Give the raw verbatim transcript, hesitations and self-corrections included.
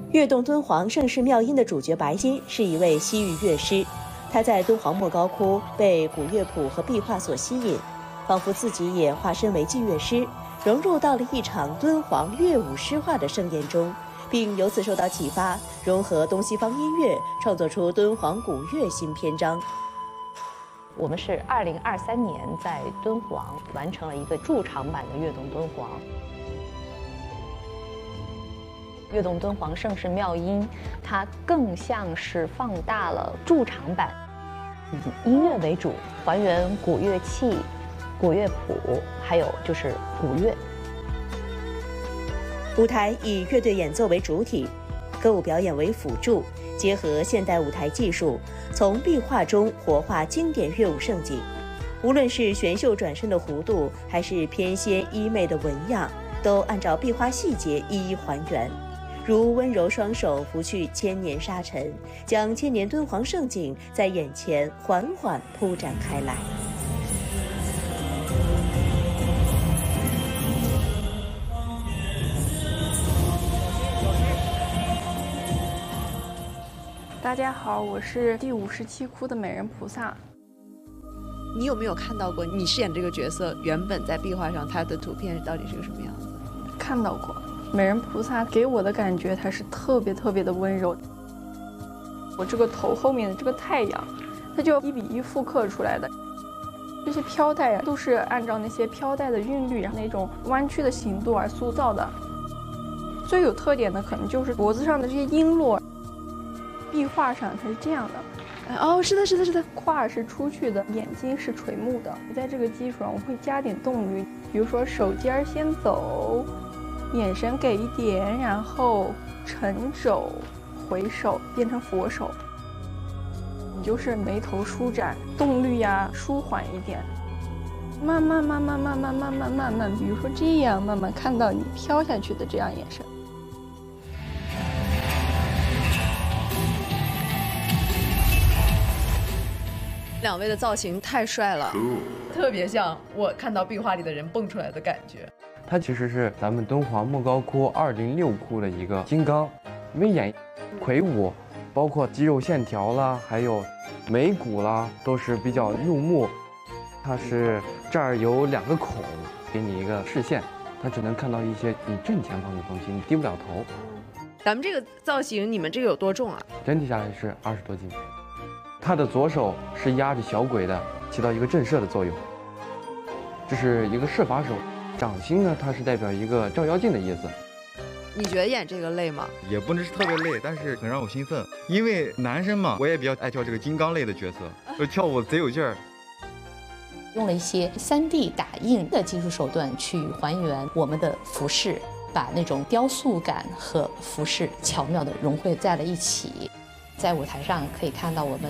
跃动敦煌盛世妙音的主角白金是一位西域乐师，他在敦煌莫高窟被古乐谱和壁画所吸引，仿佛自己也化身为祭乐师，融入到了一场敦煌乐舞诗画的盛宴中，并由此受到启发，融合东西方音乐，创作出敦煌古乐新篇章。 我们是二零二三年在敦煌完成了一个驻场版的《跃动敦煌》。《跃动敦煌盛世妙音》，它更像是放大了驻场版，以音乐为主，还原古乐器、古乐谱，还有就是古乐。 舞台以乐队演奏为主体，歌舞表演为辅助，结合现代舞台技术，从壁画中活化经典乐舞盛景。无论是玄秀转身的弧度，还是翩跹衣袂的纹样，都按照壁画细节一一还原。如温柔双手拂去千年沙尘，将千年敦煌盛景在眼前缓缓铺展开来。 大家好，我是第五十七窟的美人菩萨。 你有没有看到过你饰演这个角色原本在壁画上它的图片到底是个什么样子？ 看到过。美人菩萨给我的感觉，它是特别特别的温柔。我这个头后面的这个太阳，它就一比一复刻出来的。这些飘带啊，都是按照那些飘带的韵律，那种弯曲的形度而塑造的。最有特点的可能就是脖子上的这些璎珞，壁画上它是这样的。 哦，是的，是的，是的， 胯是出去的，眼睛是垂目的。在这个基础上，我会加点动律，比如说手尖先走。眼神给一点，然后沉肘回首变成佛手，你就是眉头舒展，动律呀舒缓一点，慢慢慢慢慢慢慢慢慢慢，比如说这样慢慢看到你飘下去的这样眼神。 两位的造型太帅了，特别像我看到壁画里的人蹦出来的感觉。 它其实是咱们敦煌莫高窟二零六窟的一个金刚，因为演魁梧，包括肌肉线条啦，还有眉骨啦，都是比较入目。它是这儿有两个孔，给你一个视线，它只能看到一些你正前方的东西，你低不了头。 咱们这个造型，你们这个有多重啊？ 整体下来是二十多斤。它的左手是压着小鬼的，起到一个震慑的作用。这是一个射法手。掌心呢，它是代表一个照妖镜的意思。 你觉得演这个累吗？ 也不能是特别累，但是很让我兴奋，因为男生嘛，我也比较爱跳这个金刚类的角色，就跳舞贼有劲儿。 用了一些 三 D 打印的技术手段去还原我们的服饰，把那种雕塑感和服饰巧妙地融汇在了一起。在舞台上可以看到我们